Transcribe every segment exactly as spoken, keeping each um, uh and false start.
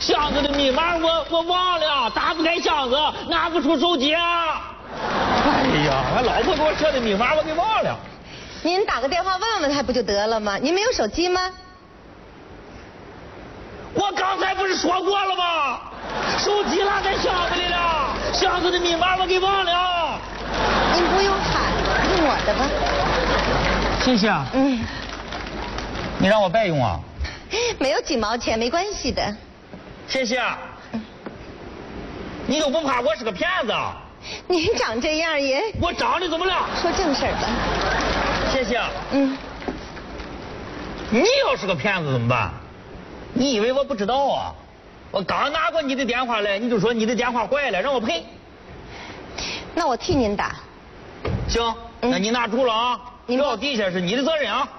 箱子的密码我我忘了，打不开箱子，拿不出手机啊！哎呀，俺老婆给我设的密码我给忘了。 您打个电话问问他不就得了吗？您没有手机吗？ 我刚才不是说过了吗？手机落在箱子里了，箱子的密码我给忘了。 您不用喊，用我的吧。 谢谢啊。 嗯。 你让我白用啊？ 没有几毛钱，没关系的。 谢谢。你都不怕我是个骗子？ 您长这样也…… 我长得怎么了？ 说正事儿吧。 谢谢。 嗯。 你要是个骗子怎么办？你以为我不知道啊？我刚拿过你的电话来，你就说你的电话坏了，让我赔。 那我替您打。 行，嗯、那你拿住了啊！ 您这底下是你的责任啊。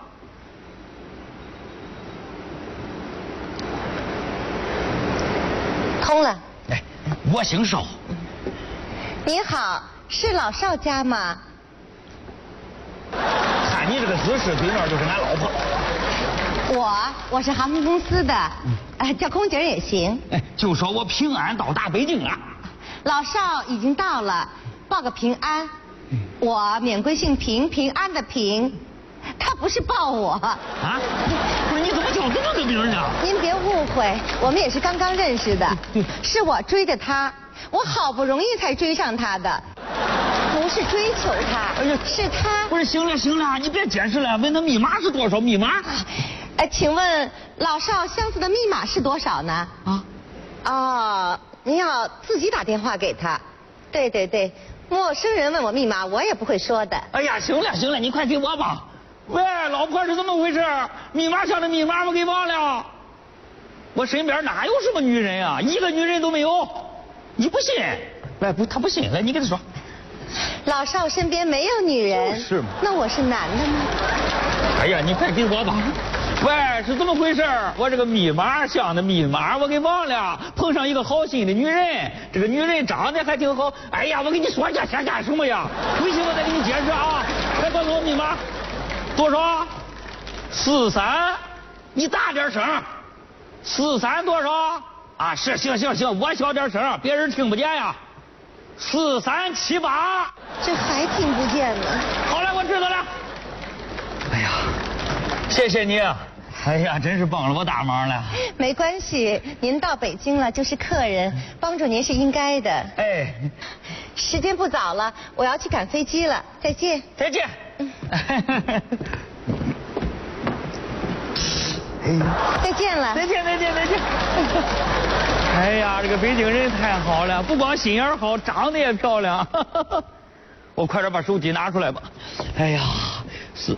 通了。 哎，我姓邵。 你好，是老邵家吗？ 看你这个姿势，对面就是俺老婆。 我我是航空公司的，呃，叫空姐也行。 哎，就说我平安到达北京了。 老邵已经到了，报个平安。嗯、我免贵姓平，平安的平。他不是报我。啊？ 不是，你怎么叫这么个名呢？ 您别误会，我们也是刚刚认识的。是我追的他，我好不容易才追上他的。不是追求他，哎呀，是他。 不是，行了行了，你别解释了，问他密码是多少？密码？ 哎，请问老邵箱子的密码是多少呢？啊？哦，您要自己打电话给他。对对对，陌生人问我密码，我也不会说的。 哎呀，行了行了，你快给我吧。喂，老婆是怎么回事？密码箱的密码我给忘了。我身边哪有什么女人啊？一个女人都没有。你不信？来，不，他不信，来，你给他说。 老邵身边没有女人。 是吗？ 那我是男的吗？ 哎呀，你快给我吧。喂，是怎么回事？我这个密码箱的密码我给忘了，碰上一个好心的女人，这个女人长得还挺好。哎呀，我跟你说一下想干什么呀？回去我再给你解释啊。快告诉我密码，多少？四三，你大点声。四三多少？啊，是，行行行，我小点声，别人听不见呀。四三七八。 这还听不见呢。 好了，我知道了。哎呀，谢谢你。哎呀，真是帮了我大忙了。 没关系，您到北京了就是客人，帮助您是应该的。 哎， 时间不早了，我要去赶飞机了，再见。 再见。 再见了。 再见再见再见。哎呀，这个北京人太好了，不光心眼好，长得也漂亮。我快点把手机拿出来吧。哎呀，是。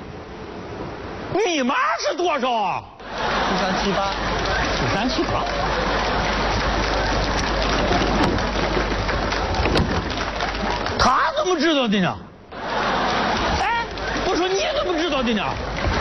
密码是多少啊？ 四三七八。 四三七八。他怎么知道的呢？哎，我说你怎么知道的呢？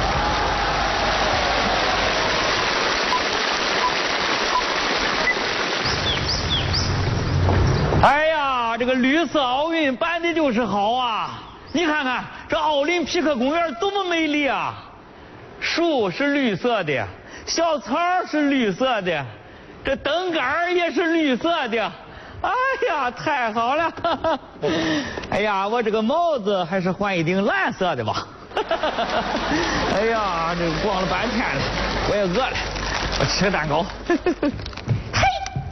哎呀，这个绿色奥运办的就是好啊！你看看这奥林匹克公园多么美丽啊！树是绿色的，小草是绿色的，这灯杆也是绿色的。哎呀，太好了！哎呀，我这个帽子还是换一顶蓝色的吧。哎呀，这逛了半天了，我也饿了，我吃个蛋糕。 嘿，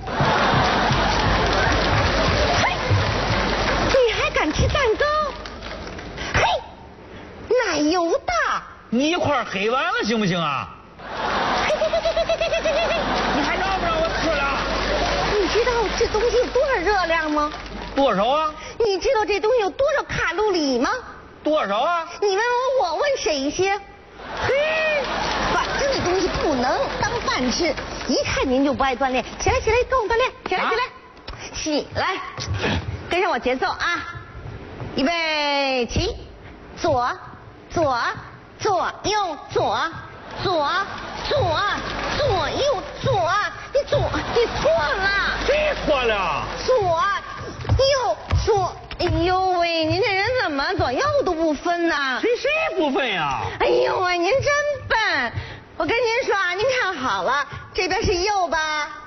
嘿，你还敢吃蛋糕？嘿，奶油的。 你一块儿黑完了行不行啊？ 嘿嘿嘿嘿嘿嘿嘿嘿嘿！ 你还让不让我吃了？ 你知道这东西有多少热量吗？ 多少啊？ 你知道这东西有多少卡路里吗？ 多少啊？ 你问我，我问谁先？嘿，反正这东西不能当饭吃。一看您就不爱锻炼，起来起来，跟我锻炼，起来起来，起来，跟上我节奏啊！预备起，左左左右左左左左右左，你左你错了， 谁错了？ 左右左。哎呦喂，您这人怎么左右都不分呢？ 谁谁不分呀？ 哎呦喂，您真笨！我跟您说啊，您看好了，这边是右吧？